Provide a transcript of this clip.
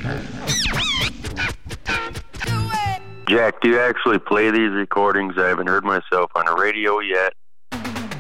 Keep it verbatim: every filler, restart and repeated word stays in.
Jack, do you actually play these recordings? I haven't heard myself on the radio yet.